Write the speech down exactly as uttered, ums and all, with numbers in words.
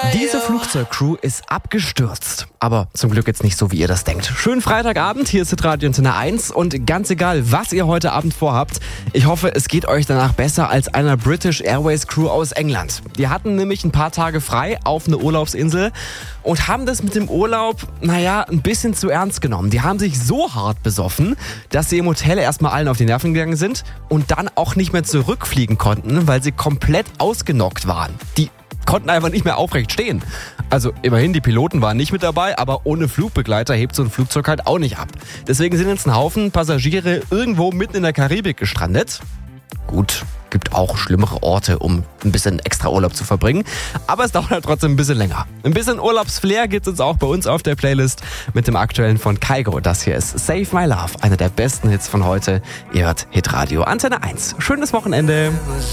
Diese Flugzeugcrew ist abgestürzt. Aber zum Glück jetzt nicht so, wie ihr das denkt. Schönen Freitagabend, hier ist Hitradio Antenne eins. Und ganz egal, was ihr heute Abend vorhabt, ich hoffe, es geht euch danach besser als einer British Airways Crew aus England. Die hatten nämlich ein paar Tage frei auf eine Urlaubsinsel und haben das mit dem Urlaub, naja, ein bisschen zu ernst genommen. Die haben sich so hart besoffen, dass sie im Hotel erstmal allen auf die Nerven gegangen sind und dann auch nicht mehr zurückfliegen konnten, weil sie komplett ausgenockt waren. Die konnten einfach nicht mehr aufrecht stehen. Also immerhin, die Piloten waren nicht mit dabei, aber ohne Flugbegleiter hebt so ein Flugzeug halt auch nicht ab. Deswegen sind jetzt ein Haufen Passagiere irgendwo mitten in der Karibik gestrandet. Gut, gibt auch schlimmere Orte, um ein bisschen extra Urlaub zu verbringen. Aber es dauert halt trotzdem ein bisschen länger. Ein bisschen Urlaubsflair gibt es auch bei uns auf der Playlist mit dem aktuellen von Kygo. Das hier ist Save My Love, einer der besten Hits von heute. Ihr hört Hitradio Antenne eins. Schönes Wochenende.